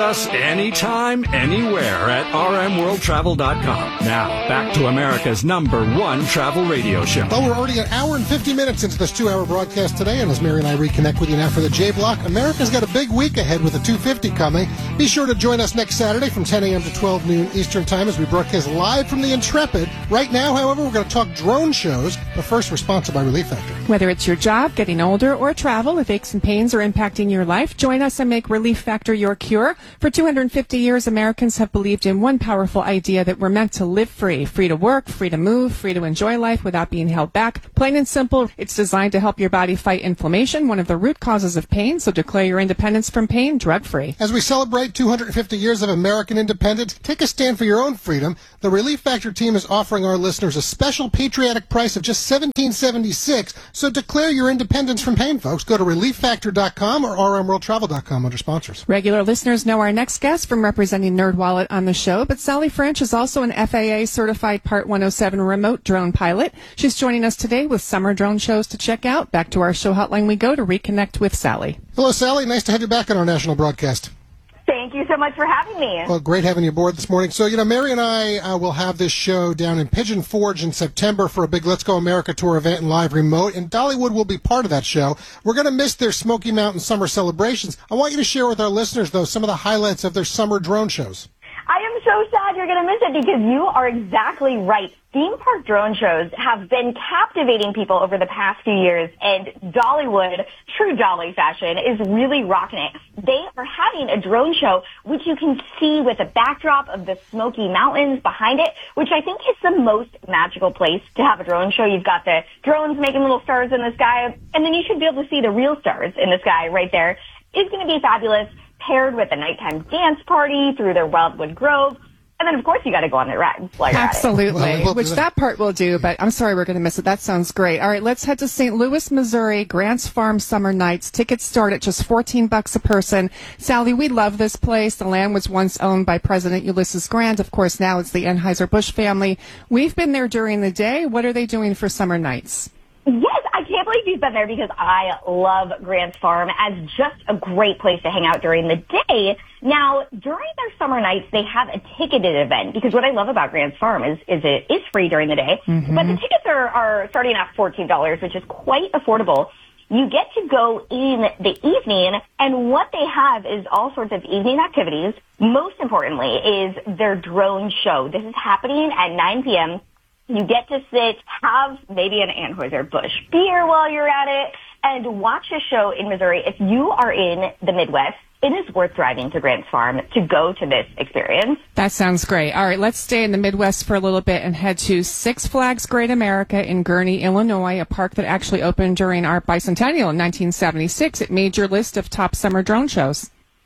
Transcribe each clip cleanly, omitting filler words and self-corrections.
Us anytime, anywhere at rmworldtravel.com. Now, back to America's #1 travel radio show. Well, we're already an hour and 50 minutes into this 2-hour broadcast today, and as Mary and I reconnect with you now for the J Block, America's got a big week ahead with the 250 coming. Be sure to join us next Saturday from 10 a.m. to 12 noon Eastern Time as we broadcast live from the Intrepid. Right now, however, we're going to talk drone shows, but first we're sponsored by Relief Factor. Whether it's your job, getting older, or travel, if aches and pains are impacting your life, join us and make Relief Factor your cure. For 250 years, Americans have believed in one powerful idea that we're meant to live free. Free to work, free to move, free to enjoy life without being held back. Plain and simple, it's designed to help your body fight inflammation, one of the root causes of pain, so declare your independence from pain drug-free. As we celebrate 250 years of American independence, take a stand for your own freedom. The Relief Factor team is offering our listeners a special patriotic price of just $17.76, so declare your independence from pain, folks. Go to relieffactor.com or rmworldtravel.com under sponsors. Regular listeners know our next guest from representing NerdWallet on the show, but Sally French is also an FAA-certified Part 107 remote drone pilot. She's joining us today with summer drone shows to check out. Back to our show hotline we go to reconnect with Sally. Hello, Sally. Nice to have you back on our national broadcast. Thank you so much for having me. Well, great having you aboard this morning. So, Mary and I will have this show down in Pigeon Forge in September for a big Let's Go America Tour event and live remote, and Dollywood will be part of that show. We're going to miss their Smoky Mountain summer celebrations. I want you to share with our listeners, though, some of the highlights of their summer drone shows. I am so sad you're going to miss it because you are exactly right. Theme park drone shows have been captivating people over the past few years, and Dollywood, true Dolly fashion, is really rocking it. They are having a drone show, which you can see with a backdrop of the Smoky Mountains behind it, which I think is the most magical place to have a drone show. You've got the drones making little stars in the sky, and then you should be able to see the real stars in the sky right there. It's going to be fabulous, paired with a nighttime dance party through their Wildwood Grove. And then, of course, you got to go on the ride. Absolutely, which that part will do, but I'm sorry we're going to miss it. That sounds great. All right, let's head to St. Louis, Missouri, Grants Farm Summer Nights. Tickets start at just $14 a person. Sally, we love this place. The land was once owned by President Ulysses Grant. Of course, now it's the Anheuser-Busch family. We've been there during the day. What are they doing for summer nights? Yes, I can't believe you've been there because I love Grants Farm as just a great place to hang out during the day. Now, during their summer nights, they have a ticketed event because what I love about Grants Farm is it is free during the day, but the tickets are starting at $14, which is quite affordable. You get to go in the evening, and what they have is all sorts of evening activities. Most importantly is their drone show. This is happening at 9 p.m. You get to sit, have maybe an Anheuser-Busch beer while you're at it, and watch a show in Missouri. If you are in the Midwest, it is worth driving to Grants Farm to go to this experience. That sounds great. All right, let's stay in the Midwest for a little bit and head to Six Flags Great America in Gurnee, Illinois, a park that actually opened during our bicentennial in 1976. It made your list of top summer drone shows.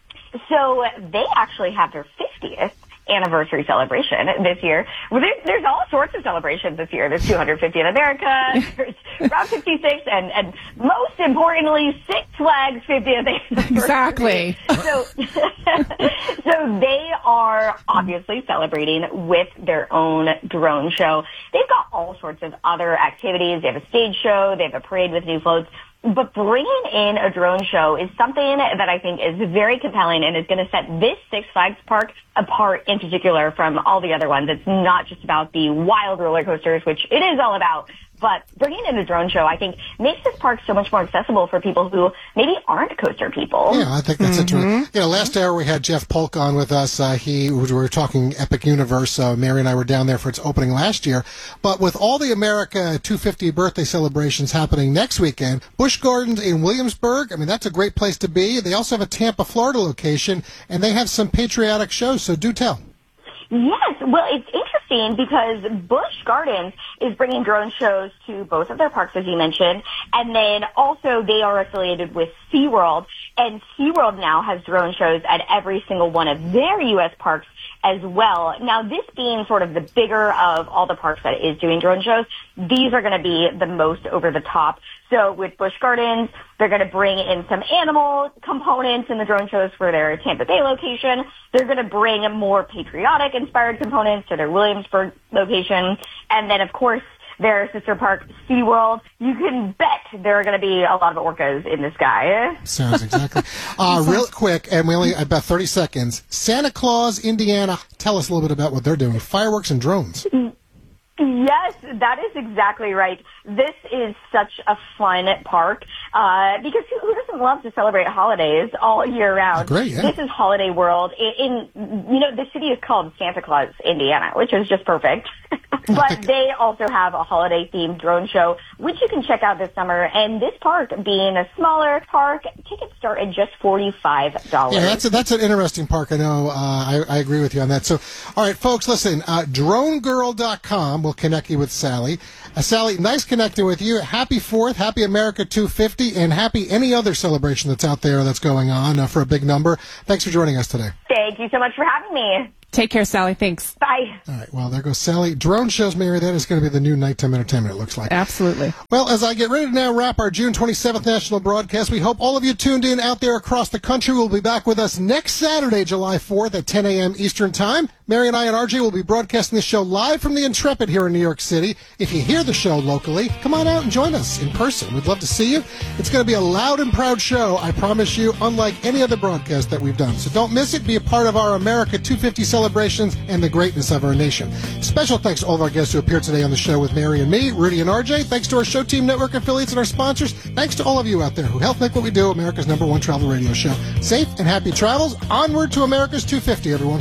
So they actually have their 50th anniversary celebration this year. Well, there's all sorts of celebrations this year. There's 250 in America, there's Route 66, and most importantly, Six Flags 50th anniversary. Exactly. So they are obviously celebrating with their own drone show. They've got all sorts of other activities. They have a stage show. They have a parade with new floats. But bringing in a drone show is something that I think is very compelling and is going to set this Six Flags park apart in particular from all the other ones. It's not just about the wild roller coasters, which it is all about, but bringing in a drone show, I think, makes this park so much more accessible for people who maybe aren't coaster people. Yeah, I think that's interesting. Last hour we had Jeff Polk on with us. We were talking Epic Universe. Mary and I were down there for its opening last year. But with all the America 250 birthday celebrations happening next weekend, Busch Gardens in Williamsburg, I mean, that's a great place to be. They also have a Tampa, Florida location, and they have some patriotic shows, so do tell. Yes, well, it's interesting because Busch Gardens is bringing drone shows to both of their parks, as you mentioned, and then also they are affiliated with SeaWorld, and SeaWorld now has drone shows at every single one of their U.S. parks as well. Now, this being sort of the bigger of all the parks that is doing drone shows, these are going to be the most over the top. So with Busch Gardens, they're going to bring in some animal components in the drone shows for their Tampa Bay location. They're going to bring more patriotic-inspired components to their Williamsburg location. And then, of course, their sister park, SeaWorld. You can bet there are going to be a lot of orcas in the sky. Sounds exactly. Real quick, and we only have about 30 seconds. Santa Claus, Indiana. Tell us a little bit about what they're doing. Fireworks and drones. Yes, that is exactly right. This is such a fun park because who doesn't love to celebrate holidays all year round? Great, yeah. This is Holiday World. The city is called Santa Claus, Indiana, which is just perfect. But they also have a holiday-themed drone show, which you can check out this summer. And this park, being a smaller park, tickets start at just $45. Yeah, that's an interesting park. I know. I agree with you on that. So, all right, folks, listen. DroneGirl.com will connect you with Sally. Sally, nice connecting with you. Happy 4th, happy America 250, and happy any other celebration that's out there that's going on for a big number. Thanks for joining us today. Thank you so much for having me. Take care, Sally. Thanks. Bye. All right, well, there goes Sally. Drone shows, Mary, that is going to be the new nighttime entertainment, it looks like. Absolutely. Well, as I get ready to now wrap our June 27th national broadcast, we hope all of you tuned in out there across the country will be back with us next Saturday, July 4th at 10 a.m. Eastern Time. Mary and I and RJ will be broadcasting this show live from the Intrepid here in New York City. If you hear the show locally, come on out and join us in person. We'd love to see you. It's going to be a loud and proud show, I promise you, unlike any other broadcast that we've done. So don't miss it. Be a part of our America 250 celebrations and the greatness of our nation. Special thanks to all of our guests who appeared today on the show with Mary and me, Rudy and RJ. Thanks to our Show Team Network affiliates and our sponsors. Thanks to all of you out there who help make what we do America's #1 travel radio show. Safe and happy travels. Onward to America's 250, everyone.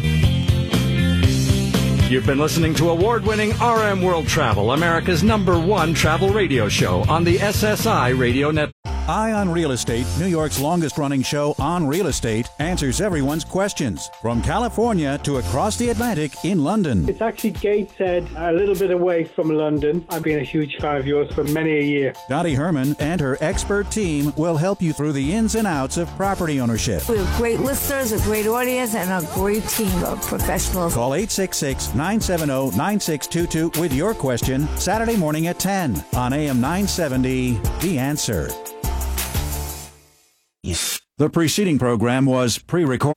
You've been listening to award-winning RM World Travel, America's #1 travel radio show on the SSI Radio Network. Eye on Real Estate, New York's longest-running show on real estate, answers everyone's questions. From California to across the Atlantic in London. It's actually Gateshead, a little bit away from London. I've been a huge fan of yours for many a year. Dottie Herman and her expert team will help you through the ins and outs of property ownership. We have great listeners, a great audience, and a great team of professionals. Call 866-970-9622 with your question Saturday morning at 10 on AM 970, The Answer. The preceding program was pre-recorded.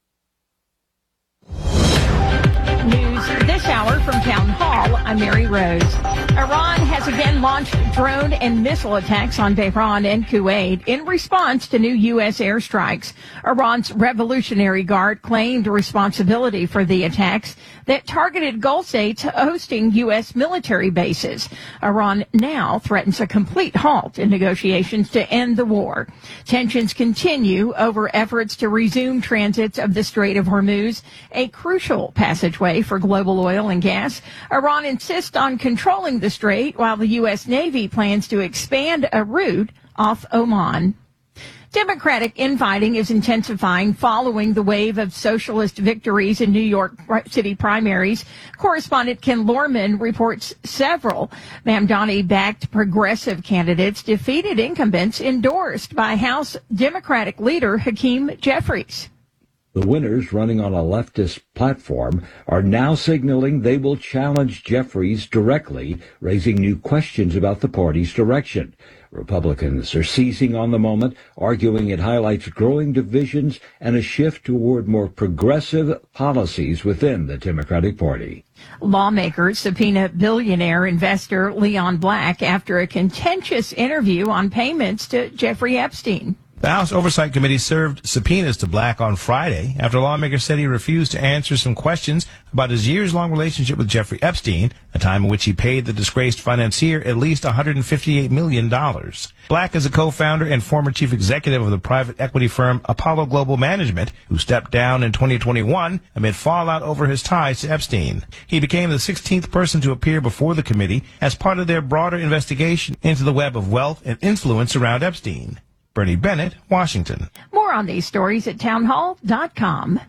News this hour from Town Hall. I'm Mary Rose. Iran has again launched drone and missile attacks on Tehran and Kuwait in response to new U.S. airstrikes. Iran's Revolutionary Guard claimed responsibility for the attacks that targeted Gulf states hosting U.S. military bases. Iran now threatens a complete halt in negotiations to end the war. Tensions continue over efforts to resume transits of the Strait of Hormuz, a crucial passageway for global oil and gas. Iran insists on controlling the strait while the U.S. Navy plans to expand a route off Oman. Democratic infighting is intensifying following the wave of socialist victories in New York City primaries. Correspondent Ken Lorman reports several Mamdani-backed progressive candidates defeated incumbents endorsed by House Democratic leader Hakeem Jeffries. The winners, running on a leftist platform, are now signaling they will challenge Jeffries directly, raising new questions about the party's direction. Republicans are seizing on the moment, arguing it highlights growing divisions and a shift toward more progressive policies within the Democratic Party. Lawmakers subpoena billionaire investor Leon Black after a contentious interview on payments to Jeffrey Epstein. The House Oversight Committee served subpoenas to Black on Friday after lawmakers said he refused to answer some questions about his years-long relationship with Jeffrey Epstein, a time in which he paid the disgraced financier at least $158 million. Black is a co-founder and former chief executive of the private equity firm Apollo Global Management, who stepped down in 2021 amid fallout over his ties to Epstein. He became the 16th person to appear before the committee as part of their broader investigation into the web of wealth and influence around Epstein. Bernie Bennett, Washington. More on these stories at townhall.com.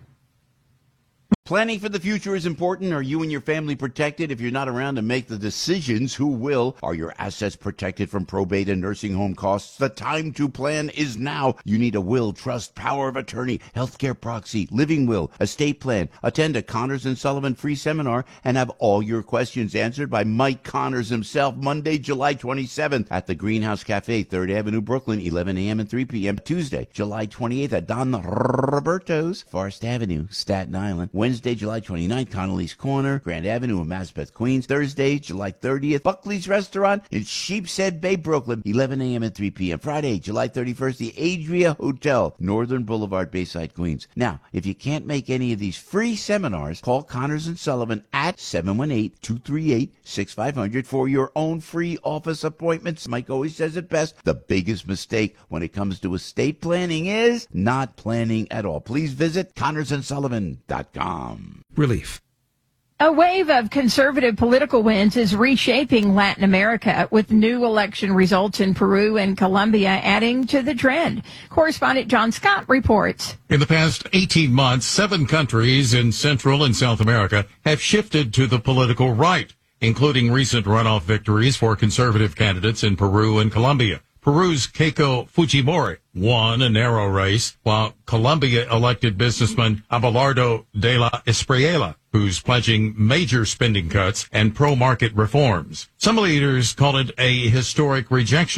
Planning for the future is important. Are you and your family protected? If you're not around to make the decisions, who will? Are your assets protected from probate and nursing home costs? The time to plan is now. You need a will, trust, power of attorney, healthcare proxy, living will, estate plan. Attend a Connors and Sullivan free seminar and have all your questions answered by Mike Connors himself, Monday, July 27th at the Greenhouse Cafe, 3rd Avenue, Brooklyn, 11 a.m. and 3 p.m. Tuesday, July 28th at Don Roberto's, Forest Avenue, Staten Island. Wednesday, Wednesday, July 29th, Connolly's Corner, Grand Avenue in Maspeth, Queens. Thursday, July 30th, Buckley's Restaurant in Sheepshead Bay, Brooklyn, 11 a.m. and 3 p.m. Friday, July 31st, the Adria Hotel, Northern Boulevard, Bayside, Queens. Now, if you can't make any of these free seminars, call Connors and Sullivan at 718-238-6500 for your own free office appointments. Mike always says it best. The biggest mistake when it comes to estate planning is not planning at all. Please visit ConnorsandSullivan.com. Relief. A wave of conservative political wins is reshaping Latin America, with new election results in Peru and Colombia adding to the trend. Correspondent John Scott reports. In the past 18 months, 7 countries in Central and South America have shifted to the political right, including recent runoff victories for conservative candidates in Peru and Colombia. Peru's Keiko Fujimori won a narrow race, while Colombia elected businessman Abelardo de la Espriella, who's pledging major spending cuts and pro-market reforms. Some leaders call it a historic rejection